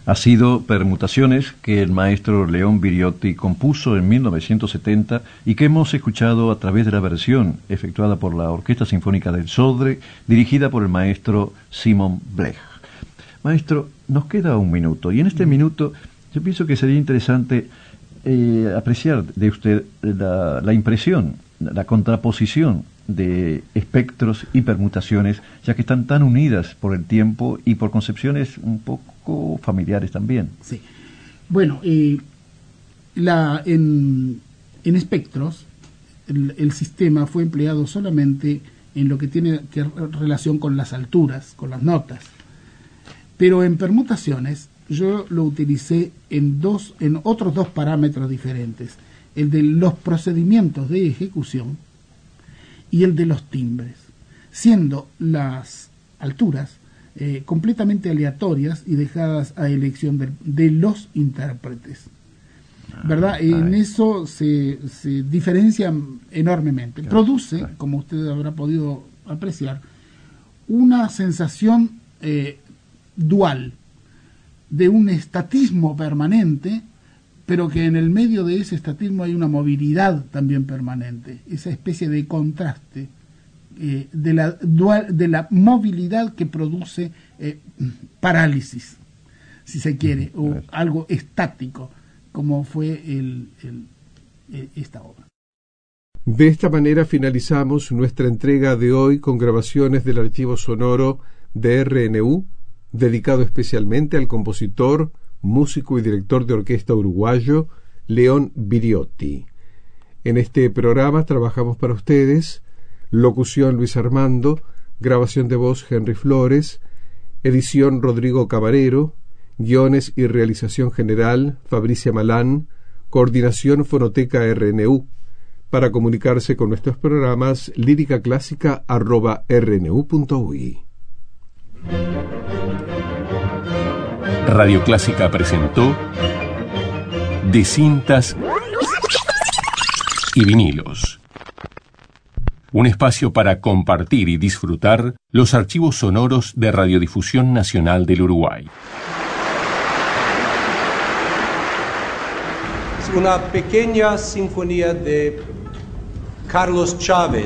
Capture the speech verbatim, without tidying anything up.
ha sido Permutaciones, que el maestro León Biriotti compuso en mil novecientos setenta y que hemos escuchado a través de la versión efectuada por la Orquesta Sinfónica del Sodre, dirigida por el maestro Simon Blech. Maestro, nos queda un minuto, y en este minuto yo pienso que sería interesante eh, apreciar de usted la, la impresión, la contraposición de espectros y permutaciones, ya que están tan unidas por el tiempo y por concepciones un poco familiares también. Sí. Bueno, eh, la, en, en espectros, el, el sistema fue empleado solamente en lo que tiene que relación con las alturas, con las notas. Pero en permutaciones yo lo utilicé en dos, en otros dos parámetros diferentes, el de los procedimientos de ejecución y el de los timbres, siendo las alturas eh, completamente aleatorias y dejadas a elección de, de los intérpretes. ¿Verdad? Ah, en eso se, se diferencia enormemente. Claro, Produce, claro. como usted habrá podido apreciar, una sensación eh, dual de un estatismo permanente, pero que en el medio de ese estatismo hay una movilidad también permanente, esa especie de contraste eh, de, la dual, de la movilidad que produce eh, parálisis, si se quiere, o algo estático, como fue el, el, el, esta obra. De esta manera finalizamos nuestra entrega de hoy con grabaciones del archivo sonoro de R N U, dedicado especialmente al compositor, músico y director de orquesta uruguayo León Biriotti. En este programa trabajamos para ustedes: locución Luis Armando, grabación de voz Henry Flores, edición Rodrigo Camarero, guiones y realización general Fabricia Malán, coordinación Fonoteca R N U. Para comunicarse con nuestros programas, líricaclásica arroba r n u punto u i. Radio Clásica presentó De cintas y vinilos, un espacio para compartir y disfrutar los archivos sonoros de Radiodifusión Nacional del Uruguay. Una pequeña sinfonía de Carlos Chávez.